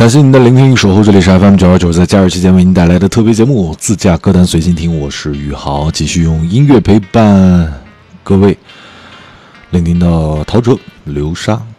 感谢您的聆听，守候这里是 FM929，在假日期间为您带来的特别节目《自驾歌单随心听》，我是宇豪，继续用音乐陪伴各位，聆听到陶喆、流沙。